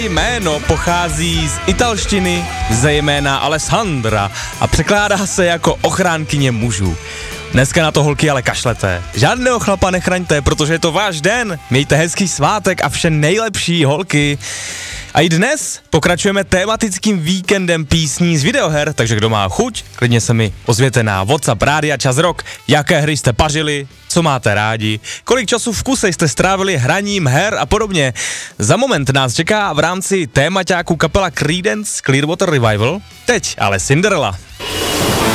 Jméno pochází z italštiny, zejména Alessandra, a překládá se jako ochránkyně mužů. Dneska na to, holky, ale kašlete. Žádného chlapa nechraňte, protože je to váš den. Mějte hezký svátek a vše nejlepší, holky. A i dnes pokračujeme tematickým víkendem písní z videoher, takže kdo má chuť, klidně se mi ozvěte na WhatsApp Rádia Čas Rock, jaké hry jste pařili, co máte rádi, kolik času v kuse jste strávili hraním her a podobně. Za moment nás čeká v rámci témaťáku kapela Creedence Clearwater Revival, teď ale Cinderella.